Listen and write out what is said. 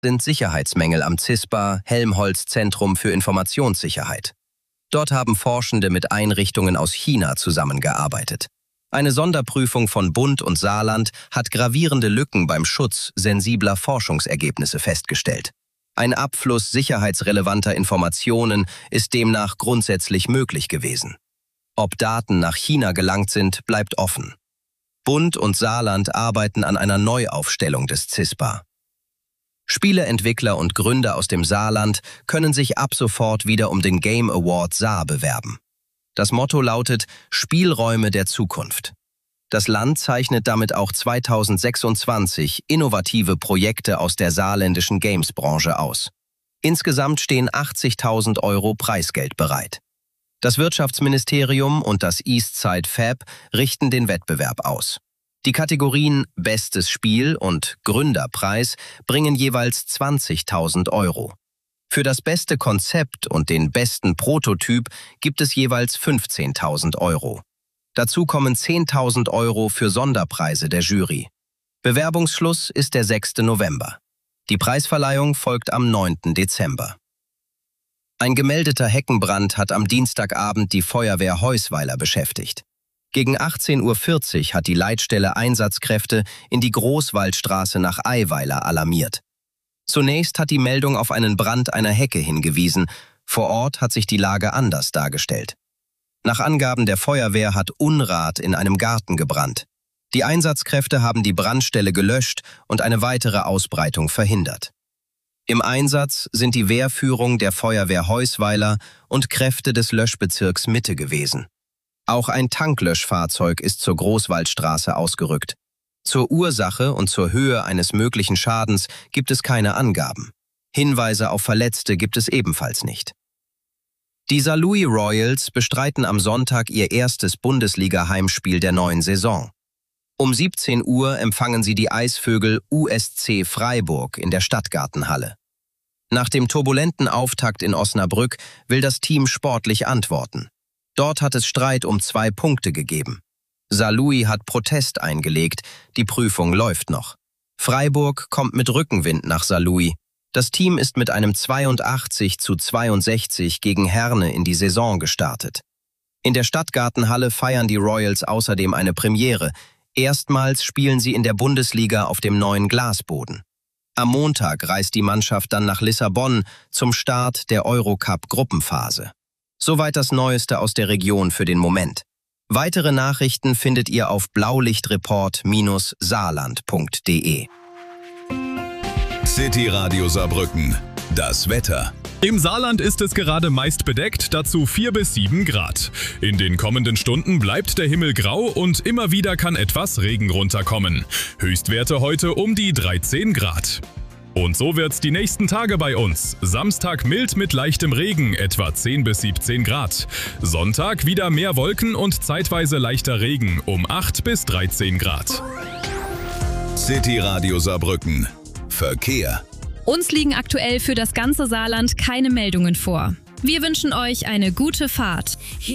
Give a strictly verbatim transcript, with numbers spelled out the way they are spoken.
sind Sicherheitsmängel am CISPA-Helmholtz-Zentrum für Informationssicherheit. Dort haben Forschende mit Einrichtungen aus China zusammengearbeitet. Eine Sonderprüfung von Bund und Saarland hat gravierende Lücken beim Schutz sensibler Forschungsergebnisse festgestellt. Ein Abfluss sicherheitsrelevanter Informationen ist demnach grundsätzlich möglich gewesen. Ob Daten nach China gelangt sind, bleibt offen. Bund und Saarland arbeiten an einer Neuaufstellung des CISPA. Spieleentwickler und Gründer aus dem Saarland können sich ab sofort wieder um den Game Award Saar bewerben. Das Motto lautet Spielräume der Zukunft. Das Land zeichnet damit auch zweitausendsechsundzwanzig innovative Projekte aus der saarländischen Games-Branche aus. Insgesamt stehen achtzigtausend Euro Preisgeld bereit. Das Wirtschaftsministerium und das Eastside Fab richten den Wettbewerb aus. Die Kategorien Bestes Spiel und Gründerpreis bringen jeweils zwanzigtausend Euro. Für das beste Konzept und den besten Prototyp gibt es jeweils fünfzehntausend Euro. Dazu kommen zehntausend Euro für Sonderpreise der Jury. Bewerbungsschluss ist der sechste November. Die Preisverleihung folgt am neunten Dezember. Ein gemeldeter Heckenbrand hat am Dienstagabend die Feuerwehr Heusweiler beschäftigt. Gegen achtzehn Uhr vierzig hat die Leitstelle Einsatzkräfte in die Großwaldstraße nach Eiweiler alarmiert. Zunächst hat die Meldung auf einen Brand einer Hecke hingewiesen. Vor Ort hat sich die Lage anders dargestellt. Nach Angaben der Feuerwehr hat Unrat in einem Garten gebrannt. Die Einsatzkräfte haben die Brandstelle gelöscht und eine weitere Ausbreitung verhindert. Im Einsatz sind die Wehrführung der Feuerwehr Heusweiler und Kräfte des Löschbezirks Mitte gewesen. Auch ein Tanklöschfahrzeug ist zur Großwaldstraße ausgerückt. Zur Ursache und zur Höhe eines möglichen Schadens gibt es keine Angaben. Hinweise auf Verletzte gibt es ebenfalls nicht. Die Saarlouis Royals bestreiten am Sonntag ihr erstes Bundesliga-Heimspiel der neuen Saison. Um siebzehn Uhr empfangen sie die Eisvögel U S C Freiburg in der Stadtgartenhalle. Nach dem turbulenten Auftakt in Osnabrück will das Team sportlich antworten. Dort hat es Streit um zwei Punkte gegeben. Saarlouis hat Protest eingelegt, die Prüfung läuft noch. Freiburg kommt mit Rückenwind nach Saarlouis. Das Team ist mit einem zweiundachtzig zu zweiundsechzig gegen Herne in die Saison gestartet. In der Stadtgartenhalle feiern die Royals außerdem eine Premiere. Erstmals spielen sie in der Bundesliga auf dem neuen Glasboden. Am Montag reist die Mannschaft dann nach Lissabon zum Start der Eurocup-Gruppenphase. Soweit das Neueste aus der Region für den Moment. Weitere Nachrichten findet ihr auf blaulichtreport Bindestrich saarland Punkt de. City Radio Saarbrücken. Das Wetter. Im Saarland ist es gerade meist bedeckt, dazu vier bis sieben Grad. In den kommenden Stunden bleibt der Himmel grau und immer wieder kann etwas Regen runterkommen. Höchstwerte heute um die dreizehn Grad. Und so wird's die nächsten Tage bei uns. Samstag mild mit leichtem Regen, etwa zehn bis siebzehn Grad. Sonntag wieder mehr Wolken und zeitweise leichter Regen, um acht bis dreizehn Grad. City Radio Saarbrücken. Verkehr. Uns liegen aktuell für das ganze Saarland keine Meldungen vor. Wir wünschen euch eine gute Fahrt.